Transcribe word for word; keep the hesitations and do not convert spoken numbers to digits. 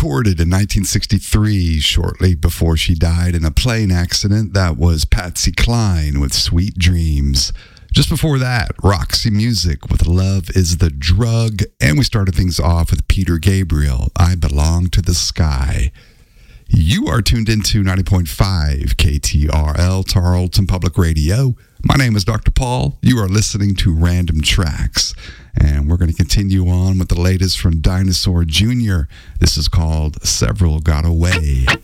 recorded in nineteen sixty-three, shortly before she died in a plane accident. That was Patsy Cline with Sweet Dreams. Just before that, Roxy Music with Love is the Drug. And we started things off with Peter Gabriel, I Belong to the Sky. You are tuned into ninety point five K T R L, Tarleton Public Radio. My name is Doctor Paul. You are listening to Random Tracks. And we're going to continue on with the latest from Dinosaur Junior This is called Several Got Away.